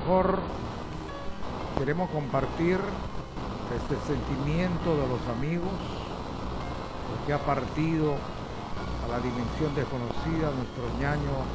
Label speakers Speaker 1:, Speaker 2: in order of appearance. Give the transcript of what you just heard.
Speaker 1: mejor queremos compartir este sentimiento de los amigos, porque ha partido a la dimensión desconocida nuestro ñaño